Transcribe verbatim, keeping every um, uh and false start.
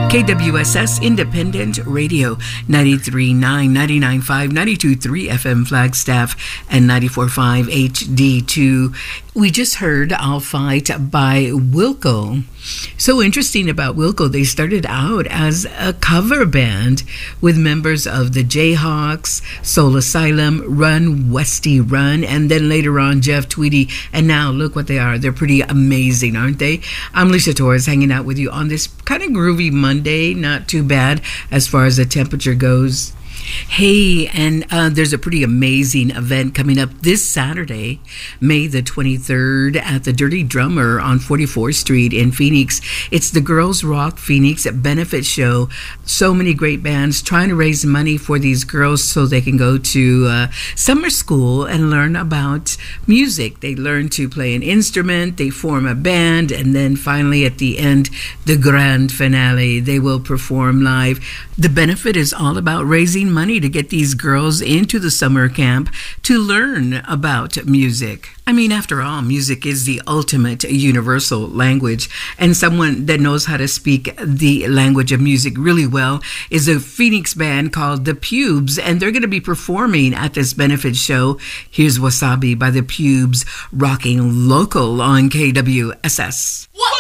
K W S S Independent Radio, ninety-three point nine, ninety-nine point five, ninety-two point three F M Flagstaff, and ninety-four point five H D two. We just heard I'll Fight by Wilco. So interesting about Wilco, they started out as a cover band with members of the Jayhawks, Soul Asylum, Run Westy Run, and then later on Jeff Tweedy. And now look what they are. They're pretty amazing, aren't they? I'm Lisa Torres, hanging out with you on this kind of groovy Monday. Not too bad as far as the temperature goes. Hey, and uh, there's a pretty amazing event coming up this Saturday, May the twenty-third, at the Dirty Drummer on forty-fourth Street in Phoenix. It's the Girls Rock Phoenix benefit show. So many great bands trying to raise money for these girls so they can go to uh, summer school and learn about music. They learn to play an instrument, they form a band, and then finally at the end, the grand finale, they will perform live. The benefit is all about raising money to get these girls into the summer camp to learn about music. I mean, after all, music is the ultimate universal language, and someone that knows how to speak the language of music really well is a Phoenix band called The Pubes, and they're going to be performing at this benefit show. Here's Wasabi by The Pubes, rocking local on K W S S. What?